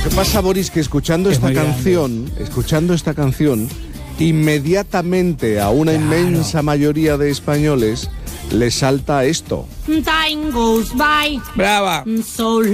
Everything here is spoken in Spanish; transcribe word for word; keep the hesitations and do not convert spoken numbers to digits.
que pasa, Boris, que escuchando Es esta muy canción, escuchando esta canción, inmediatamente a una Claro. inmensa mayoría de españoles le salta esto. Time goes by Brava. so